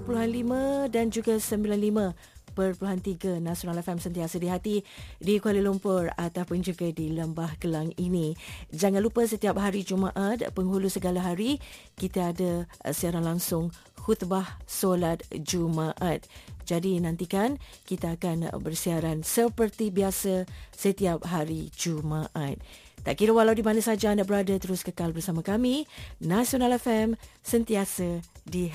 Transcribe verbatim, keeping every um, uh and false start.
lima dan juga sembilan puluh lima perpuluhan tiga Nasional F M sentiasa di hati di Kuala Lumpur ataupun juga di Lembah Kelang ini. Jangan lupa setiap hari Jumaat, penghulu segala hari, kita ada siaran langsung khutbah solat Jumaat. Jadi nantikan kita akan bersiaran seperti biasa setiap hari Jumaat. Tak kira walau di mana saja anda berada, terus kekal bersama kami. Nasional F M sentiasa di